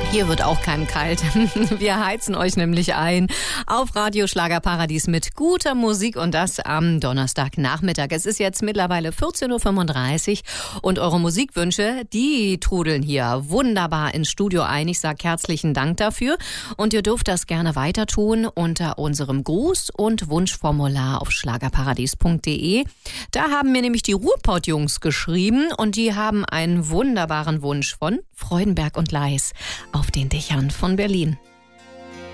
Hier wird auch keinem kalt. Wir heizen euch nämlich ein auf Radio Schlagerparadies mit guter Musik und das am Donnerstagnachmittag. Es ist jetzt mittlerweile 14.35 Uhr und eure Musikwünsche, die trudeln hier wunderbar ins Studio ein. Ich sage herzlichen Dank dafür und ihr dürft das gerne weiter tun unter unserem Gruß- und Wunschformular auf schlagerparadies.de. Da haben mir nämlich die Ruhrpott-Jungs geschrieben und die haben einen wunderbaren Wunsch von Freudenberg und Leis auf den Dächern von Berlin.